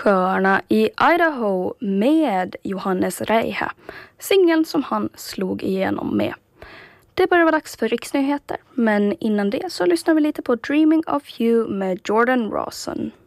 Sjöarna i Idaho med Johannes Reihe, singeln som han slog igenom med. Det börjar vara dags för riksnyheter, men innan det så lyssnar vi lite på Dreaming of You med Jordan Rawson.